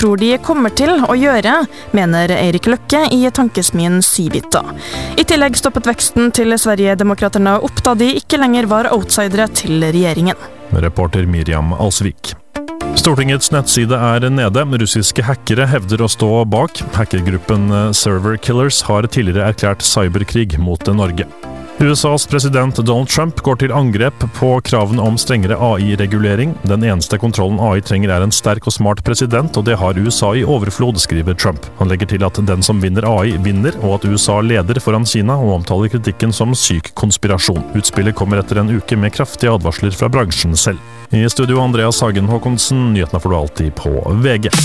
tror de kommer til å gjøre, mener Eirik Løkke i tankesmien Civita. I tillegg stoppet veksten til Sverigedemokraterna opp da de ikke lenger var outsidere til regjeringen. Reporter Miriam Alsvik. Stortingets nettside nede. Russiske hackere hevder å stå bak. Hackergruppen Server Killers har tidligere erklært cyberkrig mot Norge. USAs president Donald Trump går til angrep på kravene om strengere AI-regulering. Den eneste kontrollen AI trenger en sterk og smart president, og det har USA i overflod, skriver Trump. Han legger til at den som vinner AI, vinner, og at USA leder foran Kina, og omtaler kritikken som syk konspirasjon. Utspillet kommer etter en uke med kraftige advarsler fra bransjen selv. I studio Andreas Hagen Håkonsen, nyhetene får du alltid på VG.